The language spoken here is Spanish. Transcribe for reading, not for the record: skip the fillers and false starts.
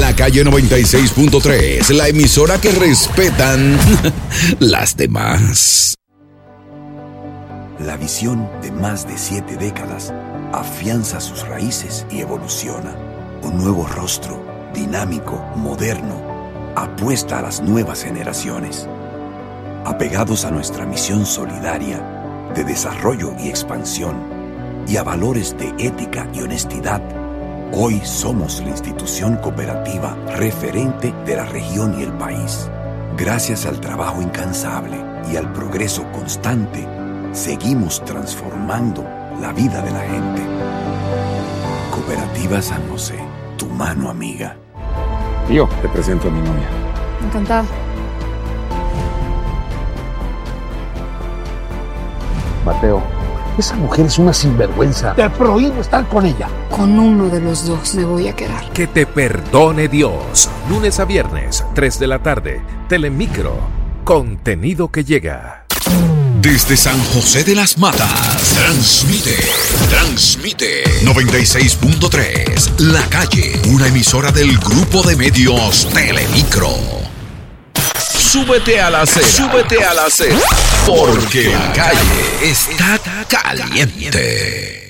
La Calle 96.3, la emisora que respetan las demás. La visión de más de 7 décadas afianza sus raíces y evoluciona. Un nuevo rostro, dinámico, moderno, apuesta a las nuevas generaciones. Apegados a nuestra misión solidaria de desarrollo y expansión y a valores de ética y honestidad, hoy somos la institución cooperativa referente de la región y el país. Gracias al trabajo incansable y al progreso constante, seguimos transformando la vida de la gente. Cooperativa San José, tu mano amiga. Tío, te presento a mi novia. Encantada. Mateo, esa mujer es una sinvergüenza. Te prohíbo estar con ella. Con uno de los dos me voy a quedar. Que te perdone Dios. Lunes a viernes, 3 de la tarde. Telemicro. Contenido que llega. Desde San José de las Matas, transmite 96.3, La Calle, una emisora del grupo de medios Telemicro. Súbete a la acera, porque la calle está caliente.